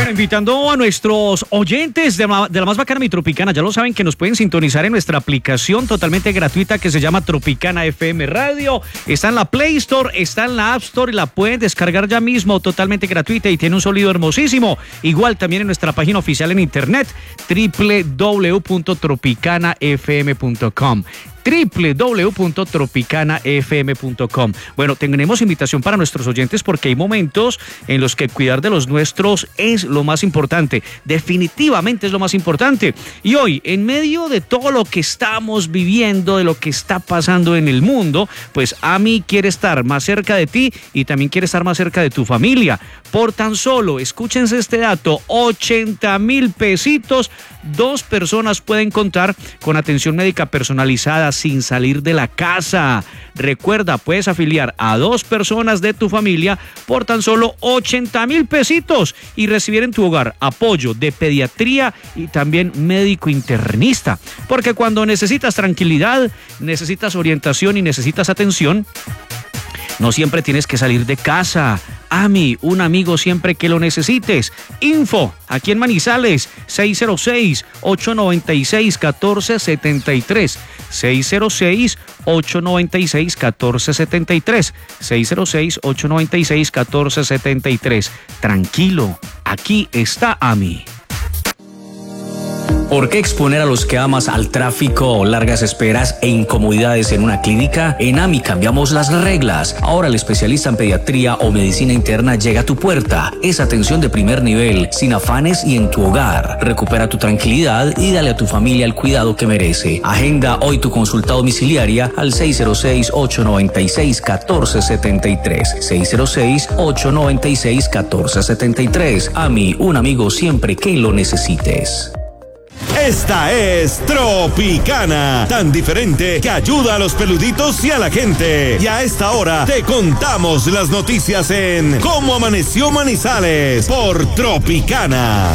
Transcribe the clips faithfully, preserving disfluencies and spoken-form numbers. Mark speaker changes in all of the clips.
Speaker 1: Bueno, invitando a nuestros oyentes de la, de la más bacana mi Tropicana, ya lo saben que nos pueden sintonizar en nuestra aplicación totalmente gratuita que se llama Tropicana F M Radio. Está en la Play Store, está en la App Store y la pueden descargar ya mismo totalmente gratuita y tiene un sonido hermosísimo. Igual también en nuestra página oficial en internet doble u doble u doble u punto tropicana f m punto com. doble u doble u doble u punto tropicana f m punto com. Bueno, tenemos invitación para nuestros oyentes porque hay momentos en los que cuidar de los nuestros es lo más importante. Definitivamente es lo más importante. Y hoy, en medio de todo lo que estamos viviendo, de lo que está pasando en el mundo, pues AMI quiere estar más cerca de ti y también quiere estar más cerca de tu familia. Por tan solo, escúchense este dato, ochenta mil pesitos, dos personas pueden contar con atención médica personalizada sin salir de la casa. Recuerda, puedes afiliar a dos personas de tu familia por tan solo ochenta mil pesitos y recibir en tu hogar apoyo de pediatría y también médico internista. Porque cuando necesitas tranquilidad, necesitas orientación y necesitas atención, no siempre tienes que salir de casa. AMI, un amigo siempre que lo necesites. Info, aquí en Manizales, seis cero seis, ocho nueve seis, uno cuatro siete tres. seis cero seis, ocho nueve seis, uno cuatro siete tres. seis cero seis, ocho nueve seis, uno cuatro siete tres. Tranquilo, aquí está AMI.
Speaker 2: ¿Por qué exponer a los que amas al tráfico, largas esperas e incomodidades en una clínica? En AMI cambiamos las reglas. Ahora el especialista en pediatría o medicina interna llega a tu puerta. Es atención de primer nivel, sin afanes y en tu hogar. Recupera tu tranquilidad y dale a tu familia el cuidado que merece. Agenda hoy tu consulta domiciliaria al seis cero seis, ocho nueve seis, uno cuatro siete tres. seis cero seis, ocho nueve seis, uno cuatro siete tres. AMI, un amigo siempre que lo necesites.
Speaker 3: Esta es Tropicana, tan diferente que ayuda a los peluditos y a la gente. Y a esta hora te contamos las noticias en Cómo Amaneció Manizales por Tropicana.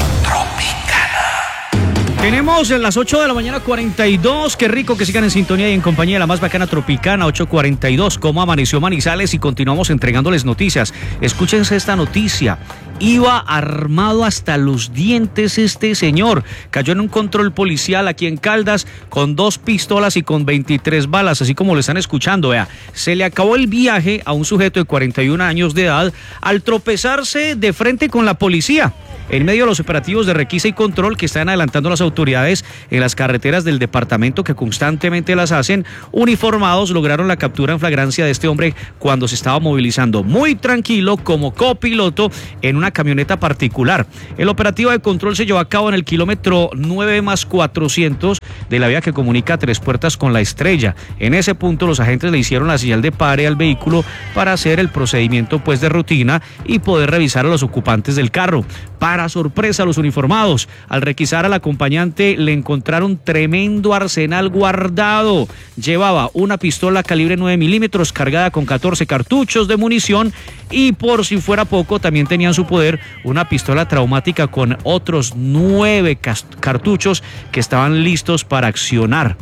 Speaker 3: Tropicana.
Speaker 1: Tenemos en las ocho de la mañana cuarenta y dos, qué rico que sigan en sintonía y en compañía de la más bacana Tropicana, ocho cuarenta y dos, Cómo Amaneció Manizales y continuamos entregándoles noticias. Escúchense esta noticia. Iba armado hasta los dientes este señor. Cayó en un control policial aquí en Caldas con dos pistolas y con veintitrés balas, así como lo están escuchando. Vea, se le acabó el viaje a un sujeto de cuarenta y un años de edad al tropezarse de frente con la policía. En medio de los operativos de requisa y control que están adelantando las autoridades en las carreteras del departamento que constantemente las hacen, uniformados lograron la captura en flagrancia de este hombre cuando se estaba movilizando muy tranquilo como copiloto en una camioneta particular. El operativo de control se llevó a cabo en el kilómetro nueve más cuatrocientos de la vía que comunica Tres Puertas con La Estrella. En ese punto los agentes le hicieron la señal de pare al vehículo para hacer el procedimiento pues de rutina y poder revisar a los ocupantes del carro. Para sorpresa a los uniformados, al requisar al acompañante le encontraron tremendo arsenal guardado. Llevaba una pistola calibre nueve milímetros cargada con catorce cartuchos de munición y por si fuera poco también tenía en su poder una pistola traumática con otros nueve cartuchos que estaban listos para accionar.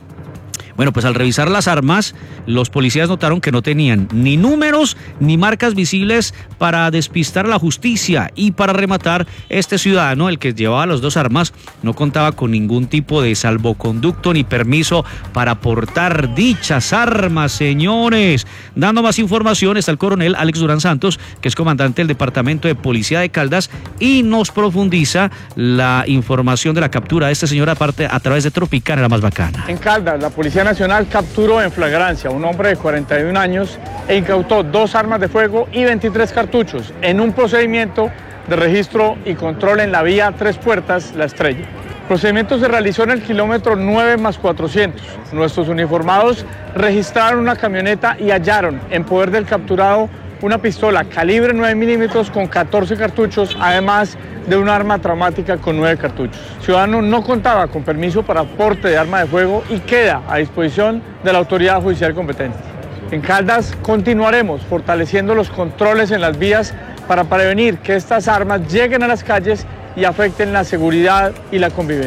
Speaker 1: Bueno, pues al revisar las armas, los policías notaron que no tenían ni números ni marcas visibles para despistar a la justicia y para rematar, este ciudadano, el que llevaba las dos armas, no contaba con ningún tipo de salvoconducto ni permiso para portar dichas armas, señores. Dando más información está el coronel Alex Durán Santos, que es comandante del Departamento de Policía de Caldas y nos profundiza la información de la captura de este señor aparte a través de Tropicana, la más bacana.
Speaker 4: En Caldas, la Policía Nacional capturó en flagrancia a un hombre de cuarenta y un años e incautó dos armas de fuego y veintitrés cartuchos en un procedimiento de registro y control en la vía Tres Puertas, La Estrella. El procedimiento se realizó en el kilómetro nueve más cuatrocientos. Nuestros uniformados registraron una camioneta y hallaron en poder del capturado una pistola calibre nueve milímetros con catorce cartuchos, además de un arma traumática con nueve cartuchos. El ciudadano no contaba con permiso para porte de arma de fuego y queda a disposición de la autoridad judicial competente. En Caldas continuaremos fortaleciendo los controles en las vías para prevenir que estas armas lleguen a las calles y afecten la seguridad y la convivencia.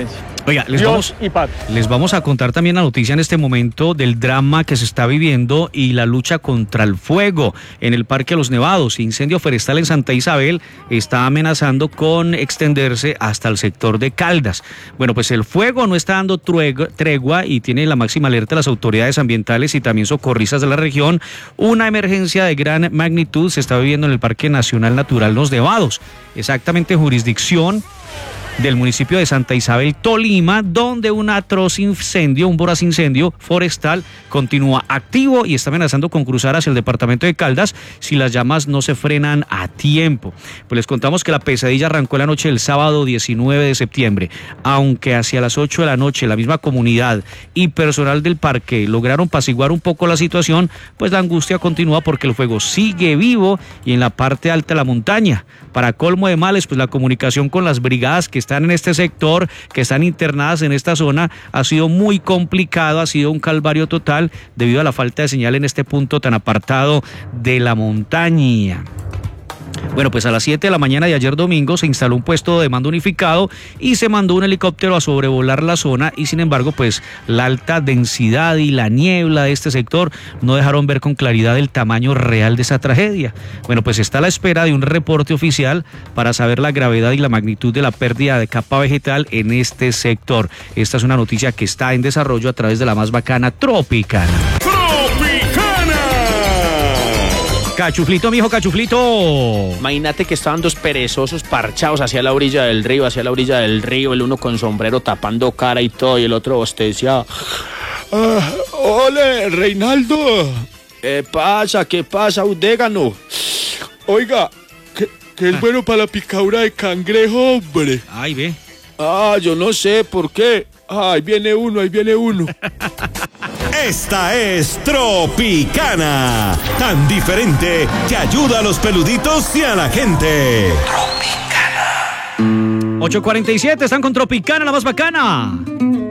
Speaker 1: Oiga, les
Speaker 4: Dios
Speaker 1: vamos,
Speaker 4: y patria.
Speaker 1: les vamos a contar también la noticia en este momento del drama que se está viviendo y la lucha contra el fuego en el Parque Los Nevados. Incendio forestal en Santa Isabel está amenazando con extenderse hasta el sector de Caldas. Bueno, pues el fuego no está dando tregua y tiene la máxima alerta de las autoridades ambientales y también socorristas de la región. Una emergencia de gran magnitud se está viviendo en el Parque Nacional Natural Los Nevados, exactamente en jurisdicción del municipio de Santa Isabel, Tolima, donde un atroz incendio, un voraz incendio forestal continúa activo y está amenazando con cruzar hacia el departamento de Caldas si las llamas no se frenan a tiempo. Pues les contamos que la pesadilla arrancó la noche del sábado diecinueve de septiembre, aunque hacia las ocho de la noche la misma comunidad y personal del parque lograron apaciguar un poco la situación, pues la angustia continúa porque el fuego sigue vivo y en la parte alta de la montaña. Para colmo de males, pues la comunicación con las brigadas que están en este sector, que están internadas en esta zona, ha sido muy complicado, ha sido un calvario total debido a la falta de señal en este punto tan apartado de la montaña. Bueno, pues a las siete de la mañana de ayer domingo se instaló un puesto de mando unificado y se mandó un helicóptero a sobrevolar la zona y sin embargo pues la alta densidad y la niebla de este sector no dejaron ver con claridad el tamaño real de esa tragedia. Bueno, pues está a la espera de un reporte oficial para saber la gravedad y la magnitud de la pérdida de capa vegetal en este sector. Esta es una noticia que está en desarrollo a través de la más bacana Tropicana. Cachuflito, mijo, cachuflito.
Speaker 5: Imagínate que estaban dos perezosos parchados hacia la orilla del río, hacia la orilla del río, el uno con sombrero tapando cara y todo, y el otro bostezaba. Ah, ¡Ole, Reinaldo! ¿Qué pasa? ¿Qué pasa, Udégano? Oiga, que, que es bueno para la picadura de cangrejo, hombre.
Speaker 1: Ay, ve.
Speaker 5: Ah, yo no sé por qué. Ah, ahí viene uno, ahí viene uno.
Speaker 3: Esta es Tropicana, tan diferente que ayuda a los peluditos y a la gente.
Speaker 1: Tropicana. ocho cuarenta y siete, están con Tropicana, la más bacana.